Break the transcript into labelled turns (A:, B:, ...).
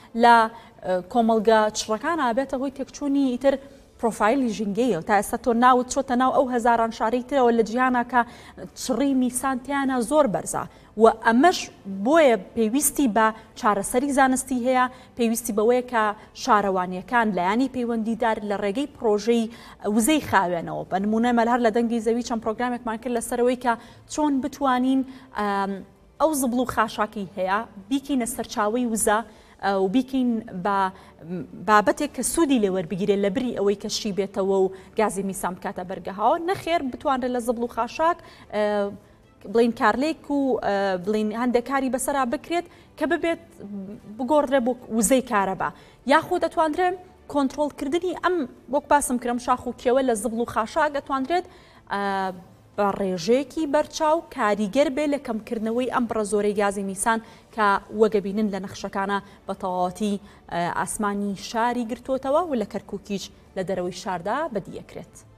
A: لە کۆمەڵگە چڕەکان ئابێتە هۆی تێکچوونی ئیتر پرۆفایلی ژینگەیە تا ئێستا تۆ ناوت چۆتە ناو ئەو هەزاران شارەی ترەوە لە جیهانە کە چڕی میسانتیانە زۆر بەرزە و ئەمەش بۆیە پێویستی بە چارەسەری زانستی هەیە پێویستی بەوەیە کە شارەوانیەکان لایانی پەیوەندیدار لە ڕێگەی پرۆژەی وزەی خاوێنەوە بە نمونە مەلهەر لە دەنگی زەوی چەند پرۆگرامێکمان کرد لەسەرەوەی کە چۆن بتوانین ئەو زبڵ و خاشاکی هەیە بیکەینە سەرچاوەی وزە و بیکەین بە بابەتێک کە سوودی لێوەربگیرێت لە بری ئەوەی کەشی بێتەوە و گازی میسان بکاتە بەرگەهاوە نەخێر بتوانرێت لە زبڵ و خاشاک بڵین کارلێک و بڵین هەندێک کاری بەسەرا بکرێت کە ببێت بگۆڕێ بۆ وزەی کارەبا یاخۆ دەتوانرێت کۆنتترۆلکردنی ئەم وەک باسم کرم شاخ و کێوە لە زبڵ و خاشاک دەتوانرێت بە ڕێژەیەکی بەرچاو کاریگەر بێ لە کەمکردنەوەی ئەم بڕە زۆرەی گازی میسان کە وەگەبینن لە نەخشەکانە بە تەواوەتی ئاسمانی شاری گرتوتەوە و لە کەرکووکیش لە دەرەوەی شاردا بەدیەکرێت.